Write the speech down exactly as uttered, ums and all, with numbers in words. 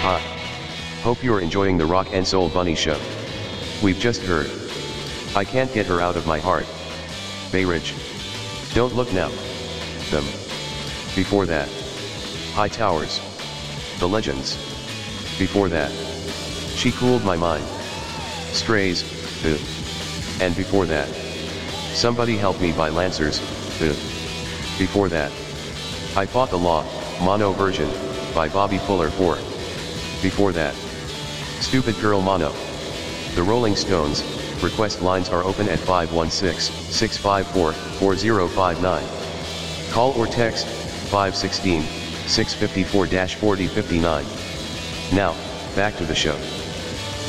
Hi. Hope you're enjoying the Rock and Soul Bunny show. We've just heard I Can't Get Her Out of My Heart. Bay Ridge. Don't Look Now. Them. Before that. High Towers. The Legends. Before that. She Cooled My Mind. Strays, The. And before that. Somebody Help Me by Lancers, The. Before that. I Fought the Law, Mono version, by Bobby Fuller four. Before that. Stupid Girl Mono. The Rolling Stones. Request lines are open at five one six, six five four, four zero five nine. Call or text, five one six, six five four, four zero five nine. Now, back to the show.